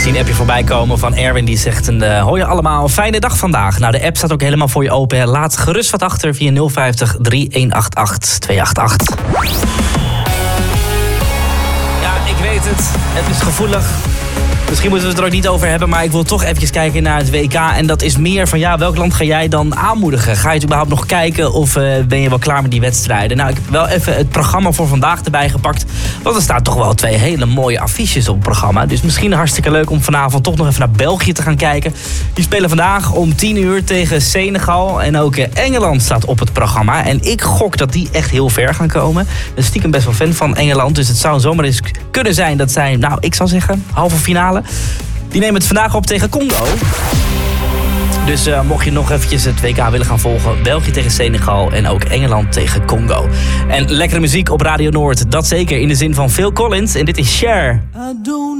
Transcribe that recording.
zie een appje voorbij komen van Erwin. Die zegt, hoi allemaal, fijne dag vandaag. Nou, de app staat ook helemaal voor je open. Laat gerust wat achter via 050 3188 288. Ja, ik weet het. Het is gevoelig. Misschien moeten we het er ook niet over hebben, maar ik wil toch even kijken naar het WK. En dat is meer van, ja, welk land ga jij dan aanmoedigen? Ga je het überhaupt nog kijken of ben je wel klaar met die wedstrijden? Nou, ik heb wel even het programma voor vandaag erbij gepakt. Want er staan toch wel 2 hele mooie affiches op het programma. Dus misschien hartstikke leuk om vanavond toch nog even naar België te gaan kijken. Die spelen vandaag om 10 uur tegen Senegal. En ook Engeland staat op het programma. En ik gok dat die echt heel ver gaan komen. Ik ben stiekem best wel fan van Engeland. Dus het zou zomaar eens kunnen zijn dat zij, nou, ik zal zeggen, halve finale. Die nemen het vandaag op tegen Congo. Dus mocht je nog eventjes het WK willen gaan volgen, België tegen Senegal en ook Engeland tegen Congo. En lekkere muziek op Radio Noord, dat zeker in de zin van Phil Collins. En dit is Cher.